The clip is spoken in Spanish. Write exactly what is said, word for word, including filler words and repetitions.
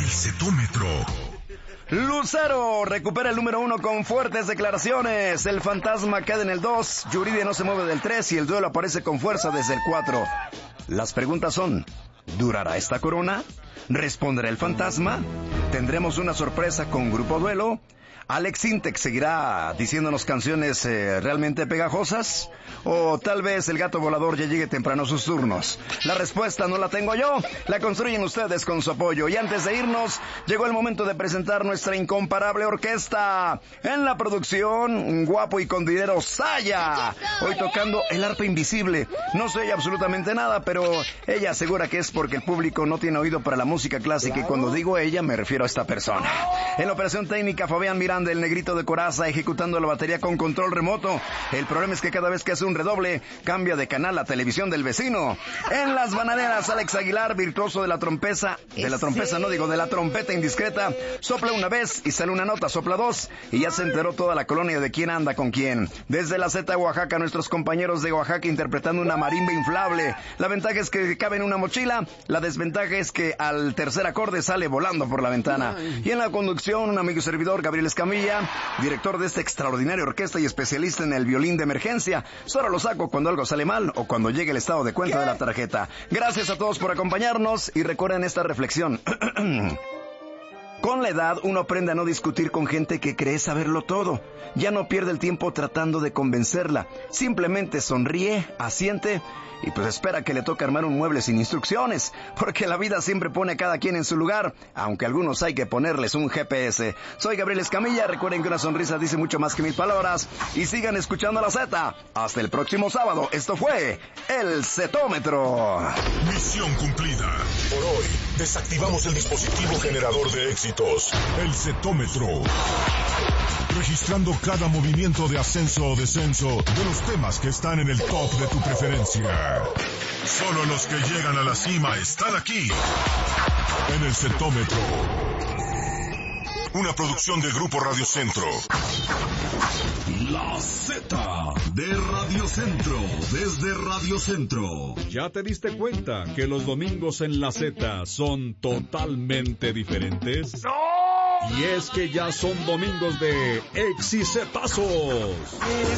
Cetómetro. Lucero recupera el número uno con fuertes declaraciones. El fantasma queda en el dos, Yuridia no se mueve del tres y el duelo aparece con fuerza desde el cuatro. Las preguntas son: ¿durará esta corona? ¿Responderá el fantasma? ¿Tendremos una sorpresa con Grupo Duelo? ¿Alex Intec seguirá diciéndonos canciones eh, realmente pegajosas? ¿O tal vez el gato volador ya llegue temprano a sus turnos? La respuesta no la tengo yo, la construyen ustedes con su apoyo. Y antes de irnos, llegó el momento de presentar nuestra incomparable orquesta. En la producción, un guapo y con dinero, Saya. Hoy tocando el arpa invisible. No se oye absolutamente nada, pero ella asegura que es porque el público no tiene oído para la música clásica. Y cuando digo ella, me refiero a esta persona. En la operación técnica, Fabián Miranda, el negrito de Coraza, ejecutando la batería con control remoto. El problema es que cada vez que hace un redoble, cambia de canal la televisión del vecino. En las bananeras, Alex Aguilar, virtuoso de la trompeza, de la trompeza, no digo, de la trompeta indiscreta, sopla una vez y sale una nota, sopla dos, y ya se enteró toda la colonia de quién anda con quién. Desde la Z Oaxaca, nuestros compañeros de Oaxaca interpretando una marimba inflable. La ventaja es que cabe en una mochila, la desventaja es que al tercer acorde sale volando por la ventana. Y en la conducción, un amigo y servidor, Gabriel Escamilla, director de esta extraordinaria orquesta y especialista en el violín de emergencia. Solo lo saco cuando algo sale mal o cuando llegue el estado de cuenta de la tarjeta. Gracias a todos por acompañarnos y recuerden esta reflexión. Con la edad uno aprende a no discutir con gente que cree saberlo todo. Ya no pierde el tiempo tratando de convencerla. Simplemente sonríe, asiente y pues espera que le toque armar un mueble sin instrucciones. Porque la vida siempre pone a cada quien en su lugar, aunque a algunos hay que ponerles un G P S. Soy Gabriel Escamilla, recuerden que una sonrisa dice mucho más que mil palabras. Y sigan escuchando la Z. Hasta el próximo sábado. Esto fue El Cetómetro. Misión cumplida. Por hoy, desactivamos el dispositivo generador de éxitos, el Cetómetro. Registrando cada movimiento de ascenso o descenso de los temas que están en el top de tu preferencia. Solo los que llegan a la cima están aquí, en el Cetómetro. Una producción del Grupo Radio Centro. La Z de Radio Centro, desde Radio Centro. ¿Ya te diste cuenta que los domingos en la Z son totalmente diferentes? ¡No! Y es que ya son domingos de exicetazos.